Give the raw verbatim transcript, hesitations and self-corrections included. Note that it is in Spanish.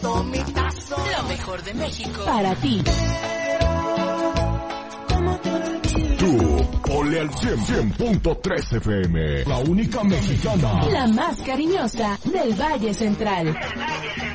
Lo mejor de México para ti. Tú, ole al cien punto tres F M, la única mexicana, la más cariñosa del Valle Central.